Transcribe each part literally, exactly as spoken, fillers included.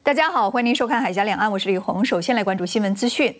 大家好，欢迎您收看《海峡两岸》，我是李红。首先来关注新闻资讯。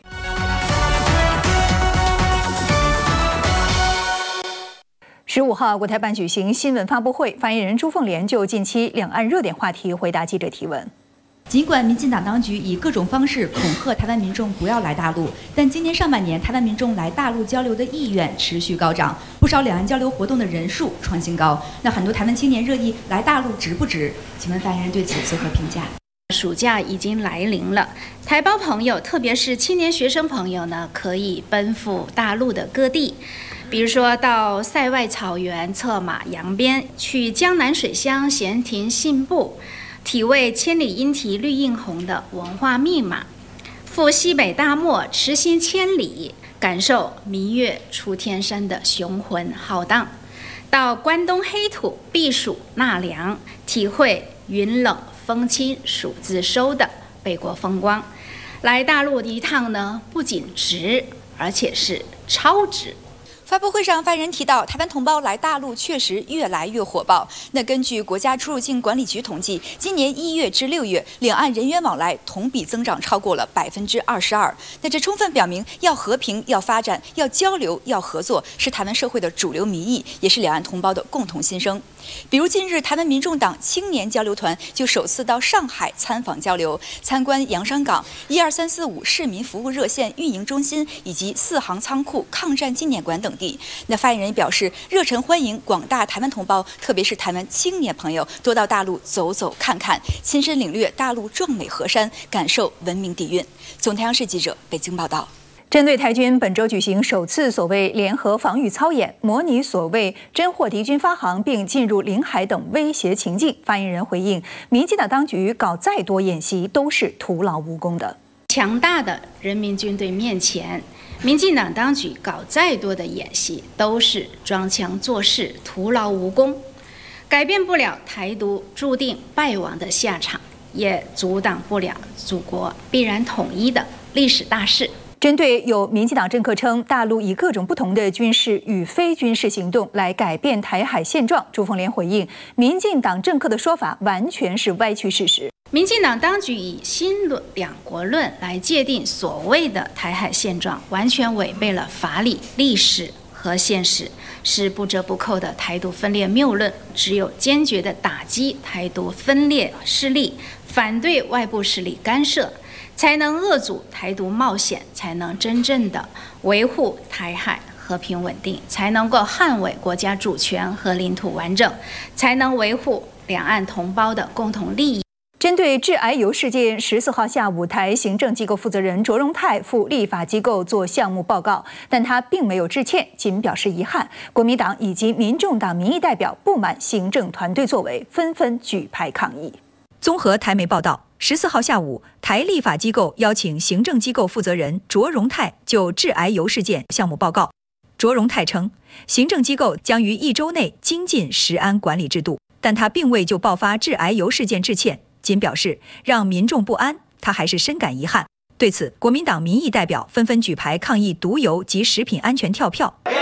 十五号，国台办举行新闻发布会，发言人朱凤莲就近期两岸热点话题回答记者提问。 尽管民进党当局以各种方式恐吓台湾民众不要来大陆，但今年上半年台湾民众来大陆交流的意愿持续高涨，不少两岸交流活动的人数创新高。那很多台湾青年热议来大陆值不值？请问发言人对此作何评价？ 暑假已经来临了，台胞朋友，特别是青年学生朋友呢，可以奔赴大陆的各地，比如说到塞外草原策马扬鞭，去江南水乡闲庭信步。 体味千里莺啼绿映红的文化密码，赴西北大漠驰行千里，感受明月出天山的雄浑浩荡；到关东黑土避暑纳凉，体会云冷风轻暑自收的北国风光。来大陆一趟呢，不仅值，而且是超值。 发布会上，发言人提到，台湾同胞来大陆确实越来越火爆。那根据国家出入境管理局统计，今年一月至六月，两岸人员往来同比增长超过了百分之二十二。那这充分表明，要和平、要发展、要交流、要合作，是台湾社会的主流民意，也是两岸同胞的共同心声。比如近日，台湾民众党青年交流团就首次到上海参访交流，参观洋商港、一二三四五市民服务热线运营中心以及四行仓库抗战纪念馆等。 那发言人表示，热忱欢迎广大台湾同胞，特别是台湾青年朋友，多到大陆走走看看，亲身领略大陆壮美河山，感受文明底蕴。总台央视记者北京报道。 针对台军本周举行首次所谓联合防御操演，模拟所谓侦获敌军发航并进入领海等威胁情境，发言人回应，民进党当局搞再多演习都是徒劳无功的。 强大的人民军队面前。 民进党当局搞再多的演习，都是装腔作势、徒劳无功，改变不了台独注定败亡的下场，也阻挡不了祖国必然统一的历史大势。 针对有民进党政客称大陆以各种不同的军事与非军事行动来改变台海现状，朱凤莲回应，民进党政客的说法完全是歪曲事实。 民进党当局以新论两国论来界定所谓的台海现状，完全违背了法理、历史和现实，是不折不扣的台独分裂谬论。只有坚决地打击台独分裂势力，反对外部势力干涉，才能遏阻台独冒险，才能真正的维护台海和平稳定，才能够捍卫国家主权和领土完整，才能维护两岸同胞的共同利益。 针对致癌油事件，十四号下午，台行政机构负责人卓荣泰赴立法机构做项目报告，但他并没有致歉，仅表示遗憾。国民党以及民众党民意代表不满行政团队作为，纷纷举牌抗议。综合台媒报道，十四号下午，台立法机构邀请行政机构负责人卓荣泰就致癌油事件项目报告。卓荣泰称，行政机构将于一周内精进食安管理制度，但他并未就爆发致癌油事件致歉。 仅表示让民众不安，他还是深感遗憾。对此，国民党民意代表纷纷举牌抗议毒油及食品安全跳票。